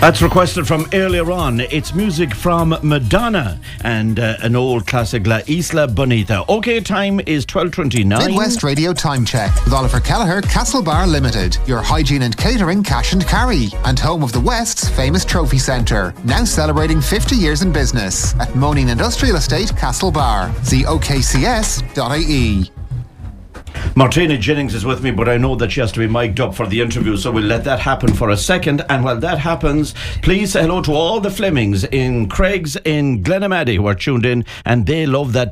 That's requested from earlier on. It's music from Madonna and an old classic, La Isla Bonita. OK, time is 12:29. Midwest Radio Time Check with Oliver Kelleher, Castlebar Limited. Your hygiene and catering cash and carry. And home of the West's famous trophy centre. Now celebrating 50 years in business at Moaning Industrial Estate, Castlebar. See okcs.ie. Martina Jennings is with me, but I know that she has to be mic'd up for the interview, so we'll let that happen for a second. And while that happens, please say hello to all the Flemings in Craig's in Glenamaddy who are tuned in, and they love that